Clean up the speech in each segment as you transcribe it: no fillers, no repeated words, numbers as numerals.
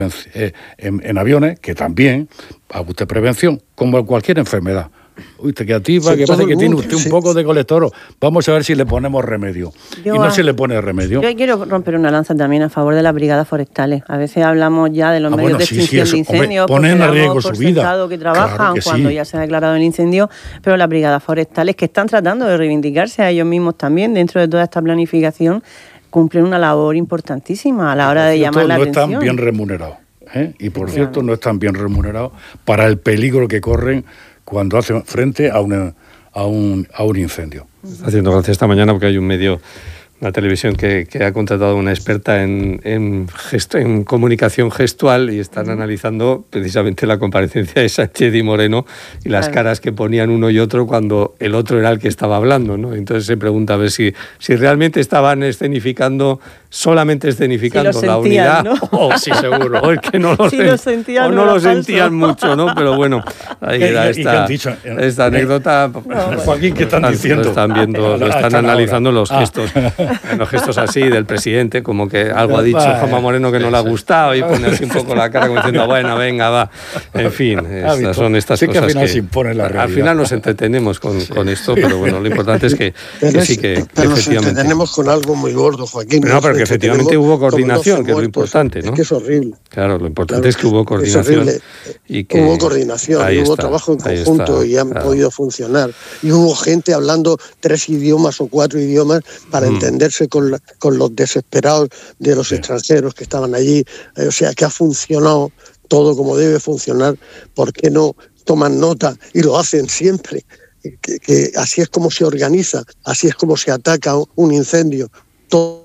en aviones, que también haga usted prevención, como cualquier enfermedad. Usted que activa, que parece que tiene usted un poco de colesterol. Vamos a ver si le ponemos remedio. Y no se le pone remedio. Yo quiero romper una lanza también a favor de las brigadas forestales. A veces hablamos ya de los medios de extinción de incendios, ponen a riesgo su vida. Que trabajan cuando ya se ha declarado el incendio, pero las brigadas forestales, que están tratando de reivindicarse a ellos mismos también dentro de toda esta planificación, cumplen una labor importantísima a la hora de llamar la atención. No están bien remunerados. Y por cierto, no están bien remunerados para el peligro que corren cuando hacen frente a un incendio. Está haciendo gracia esta mañana porque hay un medio, una televisión que ha contratado a una experta en comunicación gestual y están analizando precisamente la comparecencia de Sánchez y Moreno y las caras que ponían uno y otro cuando el otro era el que estaba hablando, ¿no? Entonces se pregunta a ver si realmente estaban solamente escenificando la unidad, ¿no? Sí, seguro, o es que no lo sentían mucho, ¿no? Pero bueno, ahí era esta anécdota. Joaquín, ¿qué están diciendo? Lo están analizando los gestos así del presidente, como que algo ha dicho Juanma Moreno que no le ha gustado y pone así un poco la cara como diciendo, bueno, venga, va. En fin, son estas cosas que al final se impone la realidad. Al final nos entretenemos con esto, pero bueno, lo importante es que sí que pero nos entretenemos con algo muy gordo, Joaquín. No, pero que efectivamente hubo coordinación, que es lo importante, ¿no? Es que es horrible. Claro, lo importante es que hubo coordinación. Y que hubo coordinación, hubo trabajo en conjunto y han podido funcionar. Y hubo gente hablando 3 idiomas o 4 idiomas para entenderse con los desesperados de los extranjeros que estaban allí. O sea, que ha funcionado todo como debe funcionar. ¿Por qué no toman nota y lo hacen siempre? Que así es como se organiza, así es como se ataca un incendio. Todo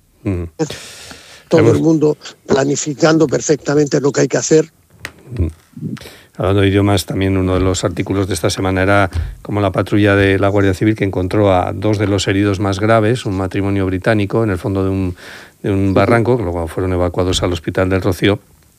el mundo planificando perfectamente lo que hay que hacer. Hablando de idiomas, también uno de los artículos de esta semana era como la patrulla de la Guardia Civil que encontró a 2 de los heridos más graves, un matrimonio británico en el fondo de un barranco, que luego fueron evacuados al Hospital del Rocío.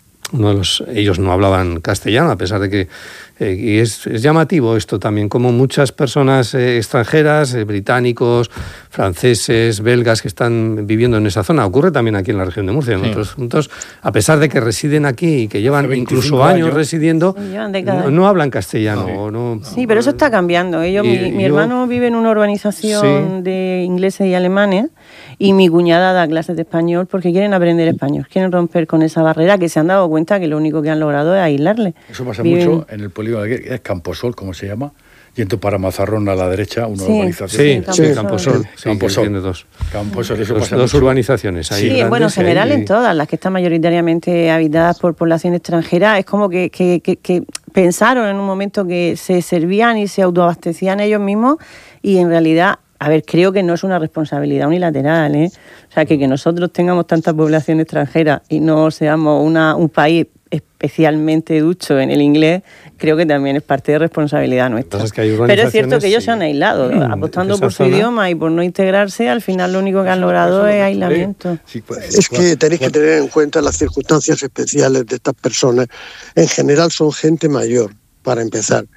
Ellos no hablaban castellano, a pesar de que y es llamativo esto también, como muchas personas extranjeras, británicos, franceses, belgas, que están viviendo en esa zona. Ocurre también aquí en la región de Murcia, en otros puntos, a pesar de que residen aquí y que llevan incluso años residiendo, no hablan castellano. No. Sí, pero eso está cambiando. Mi hermano vive en una urbanización de ingleses y alemanes, y mi cuñada da clases de español porque quieren aprender español, quieren romper con esa barrera que se han dado cuenta que lo único que han logrado es aislarle. Eso pasa mucho en el polígono es Camposol, como se llama, yendo para Mazarrón a la derecha, una urbanización. Camposol. Tiene 2. Camposol, eso pasa 2 urbanizaciones ahí. Sí, bueno, en general en todas, las que están mayoritariamente habitadas por población extranjera, es como que pensaron en un momento que se servían y se autoabastecían ellos mismos, y en realidad, a ver, creo que no es una responsabilidad unilateral, ¿eh? O sea, que nosotros tengamos tanta población extranjera y no seamos un país especialmente ducho en el inglés, creo que también es parte de responsabilidad nuestra. Pero es cierto que ellos se han aislado, apostando por su idioma y por no integrarse, al final lo único que han logrado es aislamiento. Es que tenéis que tener en cuenta las circunstancias especiales de estas personas. En general son gente mayor, para empezar.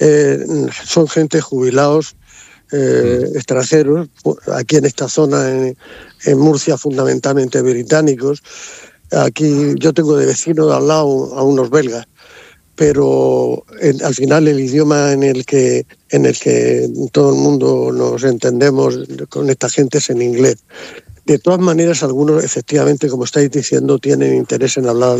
Son gente jubilados, extranjeros, aquí en esta zona, en Murcia, fundamentalmente británicos. Aquí yo tengo de vecino de al lado a unos belgas, pero al final el idioma en el que todo el mundo nos entendemos con esta gente es en inglés. De todas maneras, algunos efectivamente, como estáis diciendo, tienen interés en hablar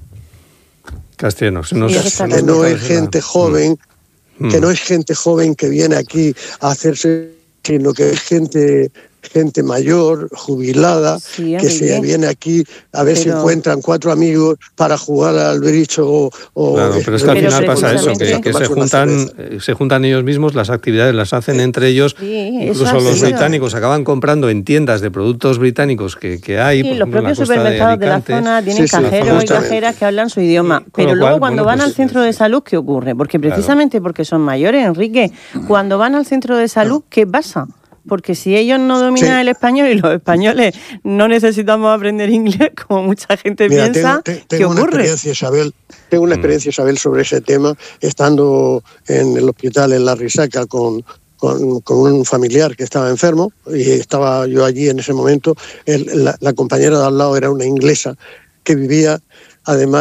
castellano. Que no es gente joven, que no es gente joven que viene aquí a hacerse, sino que es gente mayor, jubilada, que se viene aquí a ver si encuentran 4 amigos para jugar al bericho Claro, pero es que al final pasa eso, que se juntan ellos mismos, las actividades las hacen entre ellos, incluso los británicos acaban comprando en tiendas de productos británicos que hay. Sí, los propios supermercados de la zona tienen cajeros y cajeras que hablan su idioma, pero luego cuando van al centro de salud, ¿qué ocurre? Porque precisamente porque son mayores, Enrique, cuando van al centro de salud, ¿qué pasa? Porque si ellos no dominan el español y los españoles no necesitamos aprender inglés, como mucha gente piensa, ¿qué ocurre? Tengo una experiencia, Isabel, sobre ese tema, estando en el hospital en La Risaca con un familiar que estaba enfermo, y estaba yo allí en ese momento. La compañera de al lado era una inglesa que vivía además